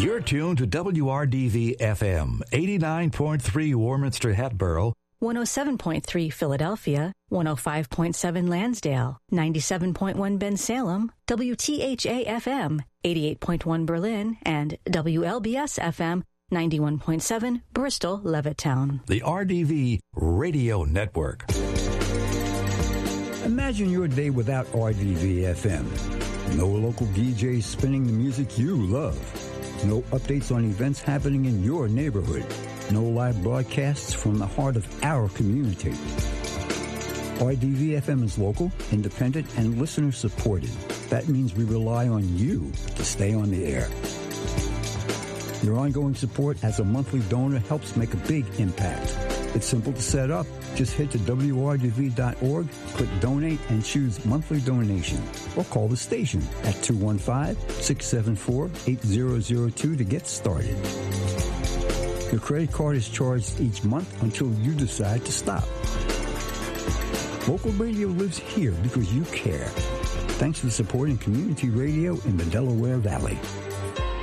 You're tuned to WRDV FM, 89.3 Warminster Hatboro, 107.3 Philadelphia, 105.7 Lansdale, 97.1 Bensalem, WTHA FM, 88.1 Berlin, and WLBS FM, 91.7 Bristol, Levittown. The RDV Radio Network. Imagine your day without RDV FM. No local DJs spinning the music you love. No updates on events happening in your neighborhood. No live broadcasts from the heart of our community. RDV FM is local, independent, and listener supported. That means we rely on you to stay on the air. Your ongoing support as a monthly donor helps make a big impact. It's simple to set up. Just head to WRDV.org, click Donate, and choose Monthly Donation. Or call the station at 215-674-8002 to get started. Your credit card is charged each month until you decide to stop. Local radio lives here because you care. Thanks for supporting community radio in the Delaware Valley.